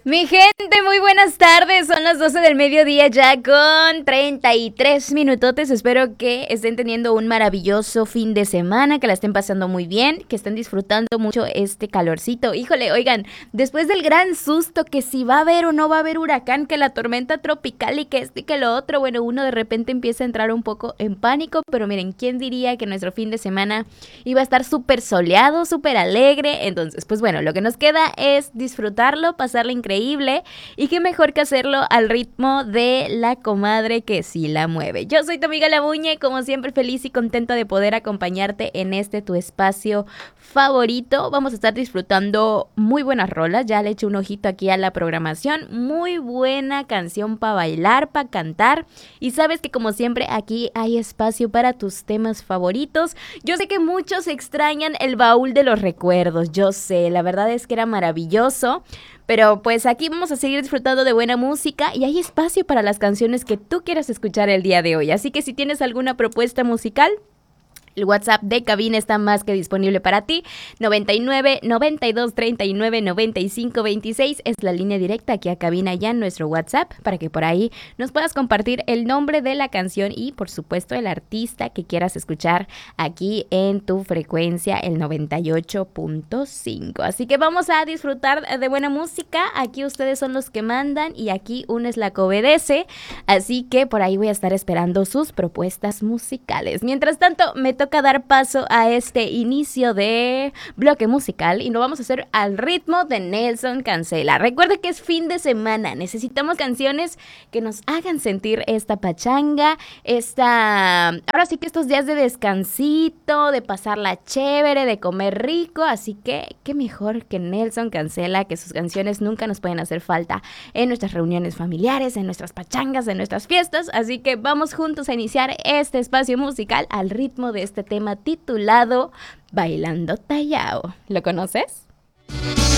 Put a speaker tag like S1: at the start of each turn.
S1: Mi gente, muy buenas tardes. Son las 12 del mediodía ya con 33 minutotes. Espero que estén teniendo un maravilloso fin de semana, que la estén pasando muy bien, que estén disfrutando mucho este calorcito. Híjole, oigan, después del gran susto que si va a haber o no va a haber huracán, que la tormenta tropical y que esto y que lo otro, bueno, uno de repente empieza a entrar un poco en pánico, pero miren, ¿quién diría que nuestro fin de semana iba a estar súper soleado, súper alegre? Entonces, pues bueno, lo que nos queda es disfrutarlo, pasarla increíble y qué mejor que hacerlo al ritmo de la comadre que sí la mueve. Yo soy tu amiga La Muñe, como siempre feliz y contenta de poder acompañarte en este tu espacio favorito. Vamos a estar disfrutando muy buenas rolas, ya le eché un ojito aquí a la programación, muy buena canción para bailar, para cantar y sabes que como siempre aquí hay espacio para tus temas favoritos. Yo sé que muchos extrañan el baúl de los recuerdos, yo sé, la verdad es que era maravilloso. Pero pues aquí vamos a seguir disfrutando de buena música y hay espacio para las canciones que tú quieras escuchar el día de hoy. Así que si tienes alguna propuesta musical, el WhatsApp de cabina está más que disponible para ti. 99 92 39 95 26 es la línea directa aquí a cabina ya en nuestro WhatsApp para que por ahí nos puedas compartir el nombre de la canción y por supuesto el artista que quieras escuchar aquí en tu frecuencia el 98.5. Así que vamos a disfrutar de buena música. Aquí ustedes son los que mandan y aquí uno es la que obedece. Así que por ahí voy a estar esperando sus propuestas musicales. Mientras tanto, me toca dar paso a este inicio de bloque musical y lo vamos a hacer al ritmo de Nelson Cancela. Recuerda que es fin de semana, necesitamos canciones que nos hagan sentir esta pachanga, ahora sí que estos días de descansito, de pasarla chévere, de comer rico, así que qué mejor que Nelson Cancela, que sus canciones nunca nos pueden hacer falta en nuestras reuniones familiares, en nuestras pachangas, en nuestras fiestas, así que vamos juntos a iniciar este espacio musical al ritmo de este tema titulado Bailando Tallao. ¿Lo conoces?